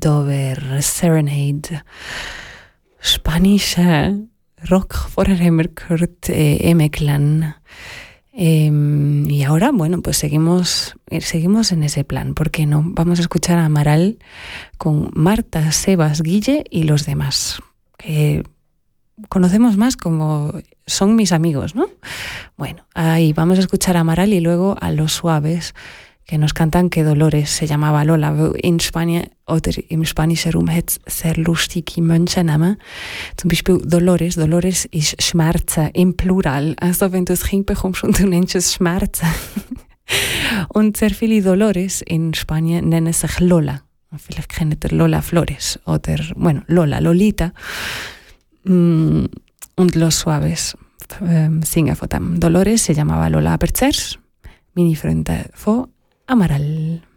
Dover Serenade. Spanische rock, vorher haben wir gehört M-Clan. Y ahora, bueno, pues seguimos en ese plan, ¿por qué no? Vamos a escuchar a Amaral con Marta, Sebas, Guille y los demás, que conocemos más como son mis amigos, ¿no? Bueno, ahí vamos a escuchar a Amaral y luego a Los Suaves, que nos cantan que Dolores se llamaba Lola. In Spanien oder im spanischen Raum hat es sehr lustige Menschennamen. Zum Beispiel Dolores. Dolores ist Schmerzen im Plural. Also wenn du ein Kind bekommst und du nennst es Schmerzen. Und sehr viele Dolores in Spanien nennen sich Lola. Vielleicht kennt ihr Lola Flores oder, bueno, Lola, Lolita. Und Los Suaves singen von dem. Dolores se llamaba Lola. Aber zuerst meine Freunde von Amaral.